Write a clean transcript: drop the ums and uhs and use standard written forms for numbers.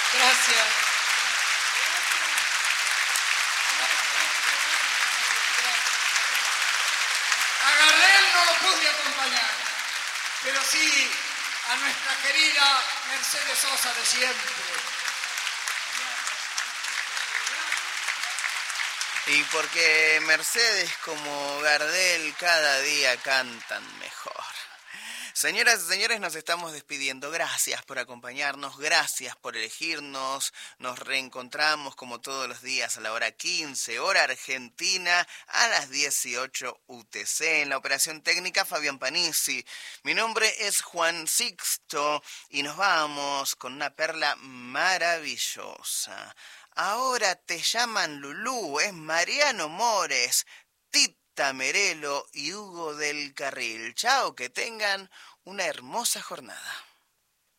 Gracias. A Gardel no lo pude acompañar, pero sí a nuestra querida Mercedes Sosa de siempre. Y porque Mercedes como Gardel cada día cantan mejor. Señoras y señores, nos estamos despidiendo. Gracias por acompañarnos, gracias por elegirnos. Nos reencontramos como todos los días a la hora 15, hora argentina, a las 18 UTC. En la operación técnica, Fabián Panisi. Mi nombre es Juan Sixto y nos vamos con una perla maravillosa. Ahora te llaman Lulú, es Mariano Mores, Tita Merelo y Hugo del Carril. Chao, que tengan una hermosa jornada.